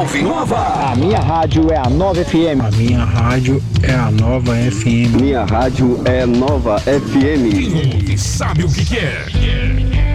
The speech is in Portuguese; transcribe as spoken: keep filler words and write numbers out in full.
ouve Nova. A minha rádio é a Nova F M. A minha rádio é a Nova F M. Minha rádio é Nova F M. Quem ouve sabe o que quer.